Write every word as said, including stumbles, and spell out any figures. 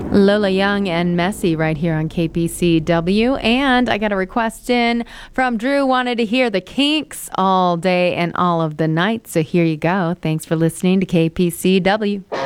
Lola Young and Messi right here on K P C W. And I got a request in from Drew, wanted to hear the Kinks all day and all of the night. So here you go. Thanks for listening to K P C W.